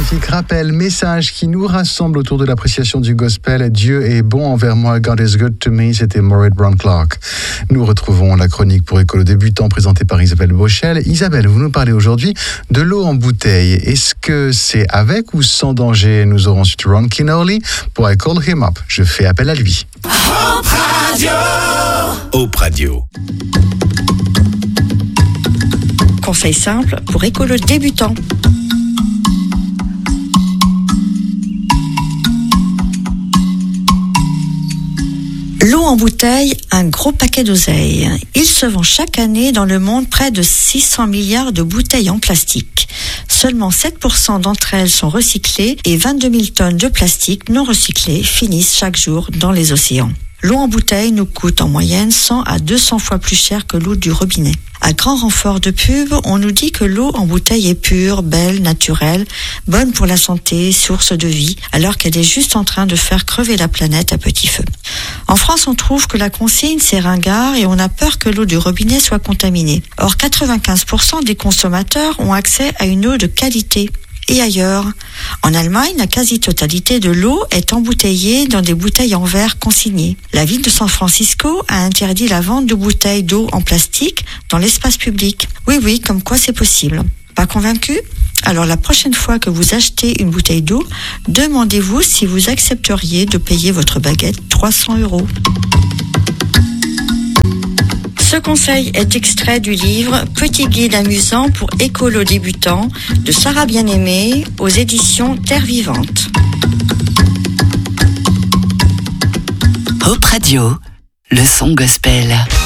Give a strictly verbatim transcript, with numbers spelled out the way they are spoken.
magnifique rappel, message qui nous rassemble autour de l'appréciation du gospel. Dieu est bon envers moi, God is good to me, c'était Maureen Brown Clark. Nous retrouvons la chronique pour écolo débutants présentée par Isabelle Bochel. Isabelle, vous nous parlez aujourd'hui de l'eau en bouteille. Est-ce que c'est avec ou sans danger? Nous aurons ensuite Ron Kinnerly pour I Call Him Up. Je fais appel à lui. Hope Radio. Hope Radio. Conseil simple pour écolo débutants. L'eau en bouteille, un gros paquet d'oseille. Il se vend chaque année dans le monde près de six cents milliards de bouteilles en plastique. Seulement sept pour cent d'entre elles sont recyclées et vingt-deux mille tonnes de plastique non recyclées finissent chaque jour dans les océans. L'eau en bouteille nous coûte en moyenne cent à deux cents fois plus cher que l'eau du robinet. À grand renfort de pub, on nous dit que l'eau en bouteille est pure, belle, naturelle, bonne pour la santé, source de vie, alors qu'elle est juste en train de faire crever la planète à petit feu. En France, on trouve que la consigne, c'est ringard et on a peur que l'eau du robinet soit contaminée. Or, quatre-vingt-quinze pour cent des consommateurs ont accès à une eau de qualité. Et ailleurs, en Allemagne, la quasi-totalité de l'eau est embouteillée dans des bouteilles en verre consignées. La ville de San Francisco a interdit la vente de bouteilles d'eau en plastique dans l'espace public. Oui, oui, comme quoi c'est possible. Pas convaincu ? Alors la prochaine fois que vous achetez une bouteille d'eau, demandez-vous si vous accepteriez de payer votre baguette trois cents euros. Ce conseil est extrait du livre Petit guide amusant pour écolo débutants de Sarah Bien-Aimée aux éditions Terre Vivante. Hope Radio, le son gospel.